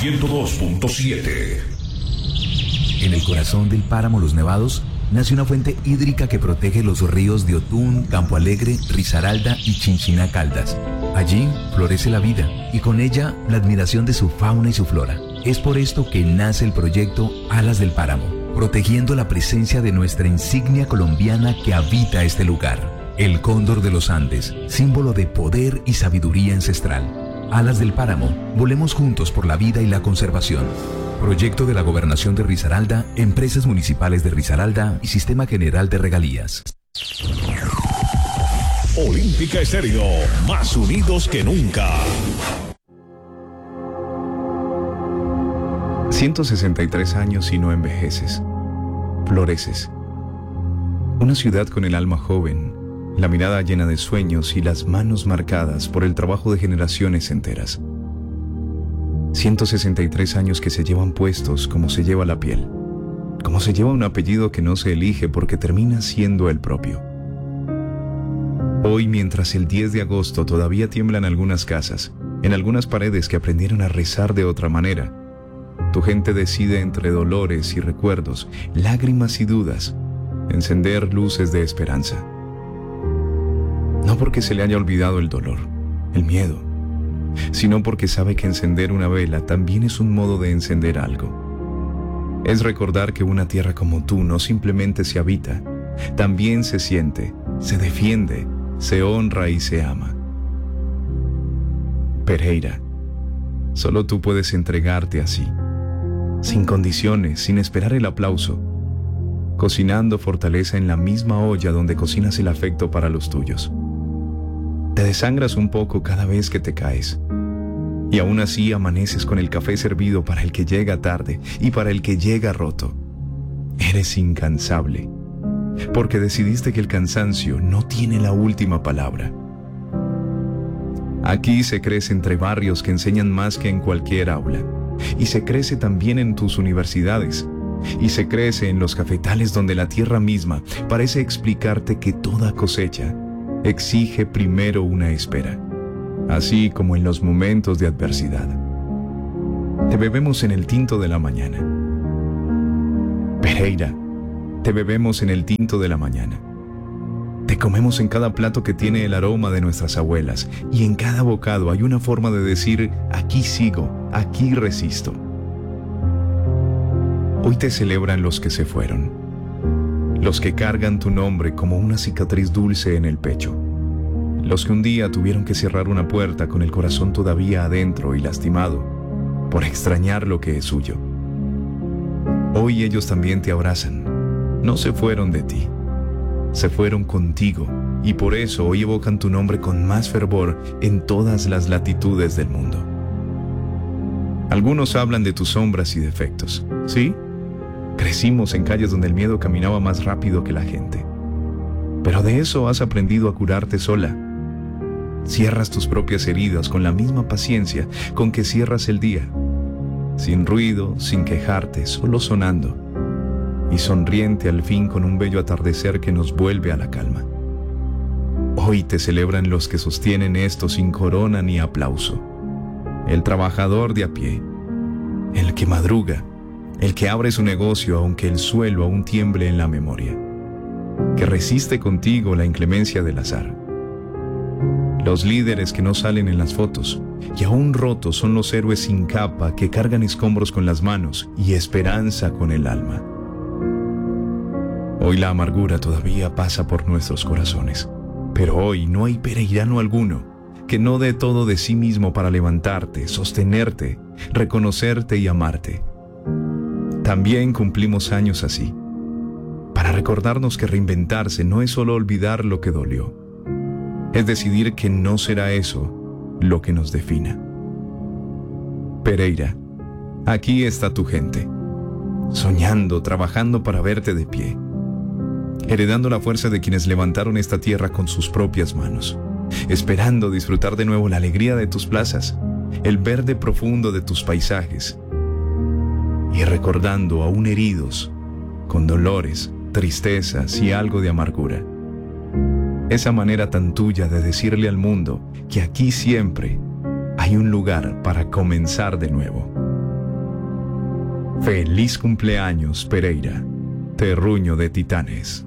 102.7. En el corazón del páramo Los Nevados nace una fuente hídrica que protege los ríos de Otún, Campo Alegre, Risaralda y Chinchiná Caldas. Allí florece la vida y con ella la admiración de su fauna y su flora. Es por esto que nace el proyecto Alas del Páramo, protegiendo la presencia de nuestra insignia colombiana que habita este lugar. El cóndor de los Andes, símbolo de poder y sabiduría ancestral. Alas del Páramo, volemos juntos por la vida y la conservación. Proyecto de la Gobernación de Risaralda, Empresas Municipales de Risaralda y Sistema General de Regalías. Olímpica Estéreo, más unidos que nunca. 163 años y no envejeces. Floreces. Una ciudad con el alma joven, la mirada llena de sueños y las manos marcadas por el trabajo de generaciones enteras. 163 años que se llevan puestos como se lleva la piel, como se lleva un apellido que no se elige porque termina siendo el propio. Hoy, mientras el 10 de agosto todavía tiemblan algunas casas, en algunas paredes que aprendieron a rezar de otra manera, tu gente decide entre dolores y recuerdos, lágrimas y dudas, encender luces de esperanza. No porque se le haya olvidado el dolor, el miedo, sino porque sabe que encender una vela también es un modo de encender algo. Es recordar que una tierra como tú no simplemente se habita, también se siente, se defiende, se honra y se ama. Pereira, solo tú puedes entregarte así, sin condiciones, sin esperar el aplauso, cocinando fortaleza en la misma olla donde cocinas el afecto para los tuyos. Te desangras un poco cada vez que te caes, y aún así amaneces con el café servido para el que llega tarde y para el que llega roto. Eres incansable, porque decidiste que el cansancio no tiene la última palabra. Aquí se crece entre barrios que enseñan más que en cualquier aula, y se crece también en tus universidades, y se crece en los cafetales donde la tierra misma parece explicarte que toda cosecha exige primero una espera, así como en los momentos de adversidad. Te bebemos en el tinto de la mañana. Pereira, te bebemos en el tinto de la mañana. Te comemos en cada plato que tiene el aroma de nuestras abuelas, y en cada bocado hay una forma de decir: aquí sigo, aquí resisto. Hoy te celebran los que se fueron, los que cargan tu nombre como una cicatriz dulce en el pecho, los que un día tuvieron que cerrar una puerta con el corazón todavía adentro y lastimado por extrañar lo que es suyo. Hoy ellos también te abrazan. No se fueron de ti, se fueron contigo, y por eso hoy evocan tu nombre con más fervor en todas las latitudes del mundo. Algunos hablan de tus sombras y defectos, ¿sí? Crecimos en calles donde el miedo caminaba más rápido que la gente. Pero de eso has aprendido a curarte sola. Cierras tus propias heridas con la misma paciencia con que cierras el día. Sin ruido, sin quejarte, solo sonando. Y sonriente al fin con un bello atardecer que nos vuelve a la calma. Hoy te celebran los que sostienen esto sin corona ni aplauso. El trabajador de a pie, el que madruga, el que abre su negocio aunque el suelo aún tiemble en la memoria, que resiste contigo la inclemencia del azar. Los líderes que no salen en las fotos y aún rotos son los héroes sin capa que cargan escombros con las manos y esperanza con el alma. Hoy la amargura todavía pasa por nuestros corazones, pero hoy no hay pereirano alguno que no dé todo de sí mismo para levantarte, sostenerte, reconocerte y amarte. También cumplimos años así, para recordarnos que reinventarse no es solo olvidar lo que dolió, es decidir que no será eso lo que nos defina. Pereira, aquí está tu gente, soñando, trabajando para verte de pie, heredando la fuerza de quienes levantaron esta tierra con sus propias manos, esperando disfrutar de nuevo la alegría de tus plazas, el verde profundo de tus paisajes, y recordando aún heridos, con dolores, tristezas y algo de amargura. Esa manera tan tuya de decirle al mundo que aquí siempre hay un lugar para comenzar de nuevo. Feliz cumpleaños, Pereira. Terruño de Titanes.